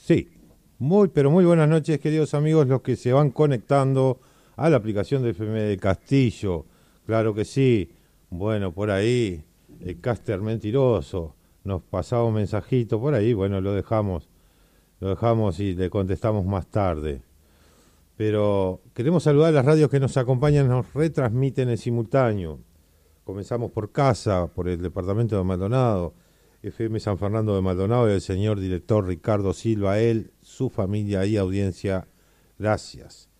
Sí, pero muy buenas noches, queridos amigos, los que se van conectando a la aplicación de FM del Castillo. Claro que sí. Bueno, por ahí, el caster mentiroso nos pasaba un mensajito por ahí. Bueno, lo dejamos y le contestamos más tarde. Pero queremos saludar a las radios que nos acompañan, nos retransmiten en simultáneo. Comenzamos por casa, por el departamento de Maldonado, FM San Fernando de Maldonado y el señor director Ricardo Silva, él, su familia y audiencia, gracias.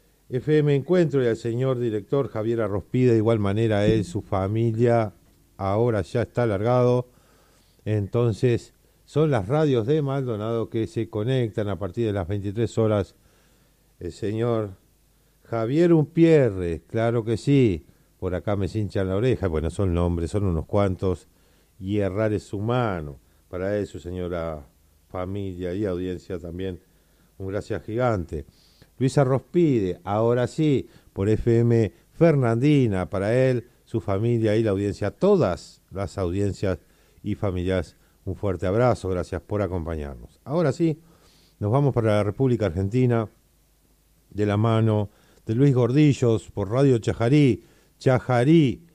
FM Encuentro y al señor director Javier Arrospide, de igual manera él, su familia, ahora ya está alargado. Entonces, son las radios de Maldonado que se conectan a partir de las 23 horas. El señor Javier Umpierre, claro que sí. Por acá me cinchan la oreja. Bueno, son nombres, son unos cuantos. Y errar es humano. Para él, su señora familia y audiencia también, un gracias gigante. Luisa Rospide, ahora sí, por FM Fernandina. Para él, su familia y la audiencia, todas las audiencias y familias, un fuerte abrazo. Gracias por acompañarnos. Ahora sí, nos vamos para la República Argentina, de la mano de Luis Gordillos, por Radio Chajarí,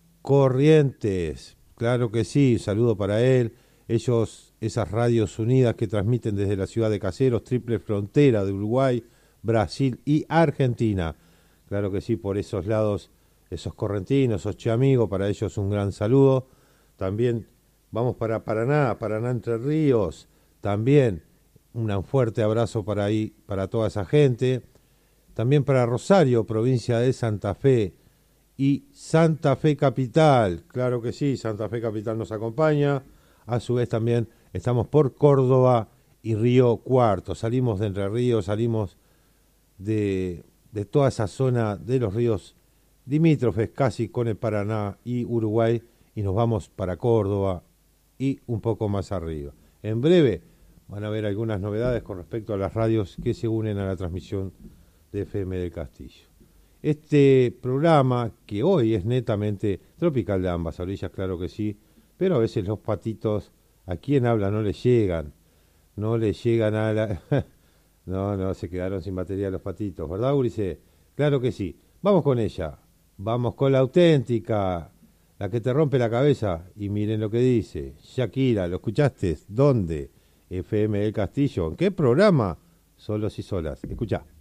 Corrientes, claro que sí, saludo para él. Ellos, esas radios unidas que transmiten desde la ciudad de Caseros, triple frontera de Uruguay, Brasil y Argentina. Claro que sí, por esos lados, esos correntinos, esos amigos, para ellos un gran saludo. También vamos para Paraná Entre Ríos, también un fuerte abrazo para ahí, para toda esa gente. También para Rosario, provincia de Santa Fe, y Santa Fe Capital, claro que sí, Santa Fe Capital nos acompaña. A su vez también estamos por Córdoba y Río Cuarto. Salimos de Entre Ríos, salimos de toda esa zona de los ríos limítrofes casi con el Paraná y Uruguay y nos vamos para Córdoba y un poco más arriba. En breve van a ver algunas novedades con respecto a las radios que se unen a la transmisión de FM del Castillo. Este programa, que hoy es netamente tropical de ambas orillas, claro que sí, pero a veces los patitos, a quien habla, no le llegan a la... no, se quedaron sin batería los patitos, ¿verdad, Ulises? Claro que sí. Vamos con ella, vamos con la auténtica, la que te rompe la cabeza, y miren lo que dice. Shakira, ¿lo escuchaste? ¿Dónde? FM del Castillo. ¿En qué programa? Solos y solas. Escuchá.